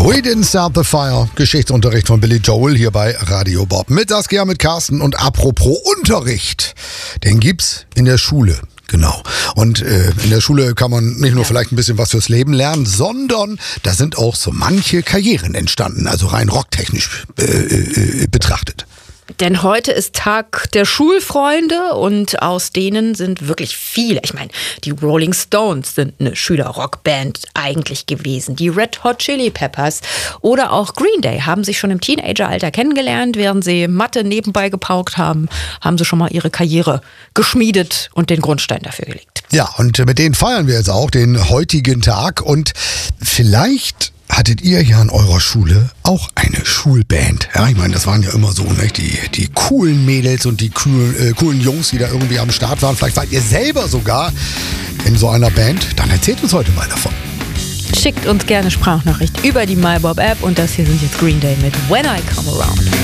We Didn't Start the Fire, Geschichtsunterricht von Billy Joel hier bei Radio Bob. Mit Saskia, mit Carsten und apropos Unterricht, den gibt's in der Schule. Genau. Und in der Schule kann man nicht nur vielleicht ein bisschen was fürs Leben lernen, sondern da sind auch so manche Karrieren entstanden, also rein rocktechnisch betrachtet. Denn heute ist Tag der Schulfreunde und aus denen sind wirklich viele. Ich meine, die Rolling Stones sind eine Schülerrockband eigentlich gewesen. Die Red Hot Chili Peppers oder auch Green Day haben sich schon im Teenageralter kennengelernt. Während sie Mathe nebenbei gepaukt haben, haben sie schon mal ihre Karriere geschmiedet und den Grundstein dafür gelegt. Ja, und mit denen feiern wir jetzt auch den heutigen Tag. Und vielleicht hattet ihr ja in eurer Schule auch eine Schulband? Ja, ich meine, das waren ja immer so, ne? Die coolen Mädels und die coolen Jungs, die da irgendwie am Start waren. Vielleicht wart ihr selber sogar in so einer Band. Dann erzählt uns heute mal davon. Schickt uns gerne Sprachnachricht über die MyBob-App und das hier sind jetzt Green Day mit When I Come Around.